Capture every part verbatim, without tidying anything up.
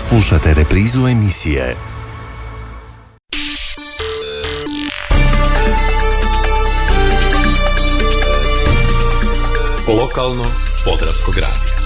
Slušate reprizu emisije Lokalno Podravskog radija.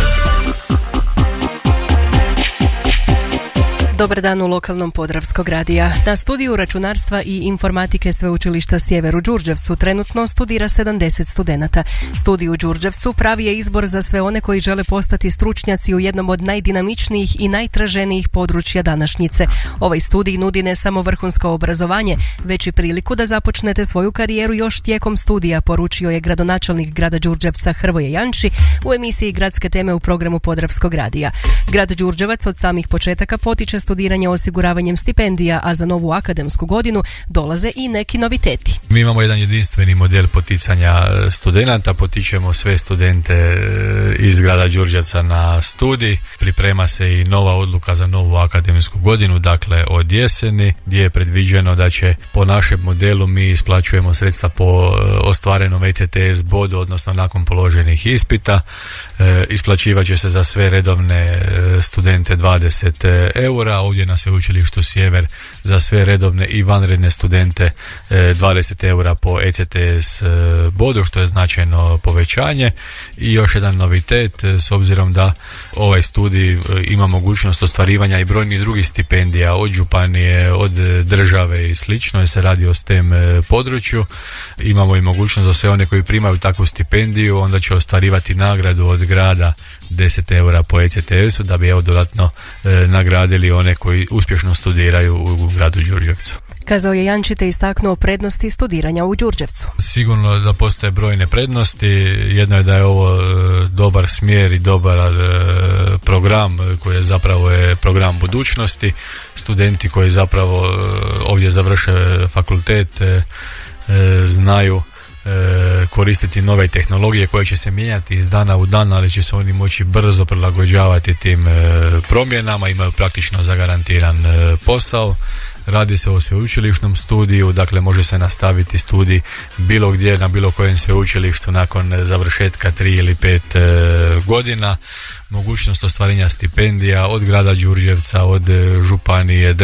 Dobar dan u lokalnom Podravskog radija. Na studiju računarstva i informatike Sveučilišta Sjever u Đurđevcu trenutno studira sedamdeset studenata. Studij u Đurđevcu pravi je izbor za sve one koji žele postati stručnjaci u jednom od najdinamičnijih i najtraženijih područja današnjice. Ovaj studij nudi ne samo vrhunsko obrazovanje, već i priliku da započnete svoju karijeru još tijekom studija, poručio je gradonačelnik grada Đurđevca Hrvoje Janči u emisiji Gradske teme u programu Podravskog radija. Grad Đurđevac od samih početaka potiče studiranje osiguravanjem stipendija, a za novu akademsku godinu dolaze i neki noviteti. Mi imamo jedan jedinstveni model poticanja studenata, potičemo sve studente iz grada Đurđevca na studij. Priprema se i nova odluka za novu akademsku godinu, dakle od jeseni, gdje je predviđeno da će po našem modelu mi isplaćujemo sredstva po ostvarenom E C T S bodu, odnosno nakon položenih ispita. E, isplaćivat će se za sve redovne studente dvadeset eura, ovdje na Sveučilištu Sjever za sve redovne i vanredne studente dvadeset eura po E C T S bodu, što je značajno povećanje. I još jedan novitet, s obzirom da ovaj studij ima mogućnost ostvarivanja i brojnih drugih stipendija od županije, od države i slično, jer se radi o STEM području. Imamo i mogućnost za sve one koji primaju takvu stipendiju, onda će ostvarivati nagradu od grada deset eura po E C T S-u, da bi evo dodatno e, nagradili one koji uspješno studiraju u gradu Đurđevcu. Kazao je Janči te istaknuo prednosti studiranja u Đurđevcu. Sigurno da postoje brojne prednosti. Jedno je da je ovo dobar smjer i dobar program koji je zapravo je program budućnosti. Studenti koji zapravo ovdje završe fakultet znaju koristiti nove tehnologije koje će se mijenjati iz dana u dan, ali će se oni moći brzo prilagođavati tim promjenama, imaju praktično zagarantiran posao. Radi se o sveučilišnom studiju, dakle može se nastaviti studij bilo gdje na bilo kojem sveučilištu nakon završetka tri ili pet e, godina. Mogućnost ostvarenja stipendija od grada Đurđevca, od županije,